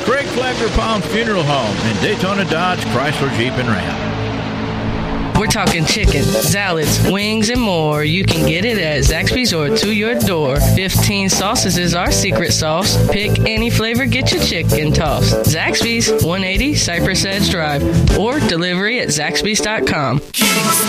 Craig Flagler Palms Funeral Home and Daytona Dodge Chrysler Jeep and Ram. We're talking chicken, salads, wings, and more. You can get it at Zaxby's or to your door. 15 sauces is our secret sauce. Pick any flavor, get your chicken tossed. Zaxby's, 180 Cypress Edge Drive, or delivery at Zaxby's.com.